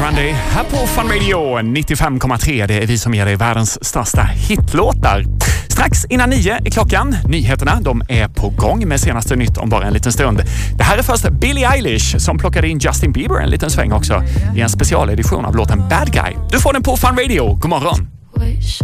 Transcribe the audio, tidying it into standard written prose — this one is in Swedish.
Grande här på Fun Radio 95,3. Det är vi som ger dig världens största hitlåtar. Strax innan 9 är klockan. Nyheterna, de är på gång med senaste nytt om bara en liten stund. Det här är först Billie Eilish som plockade in Justin Bieber en liten sväng också i en specialedition av låten Bad Guy. Du får den på Fun Radio. God morgon!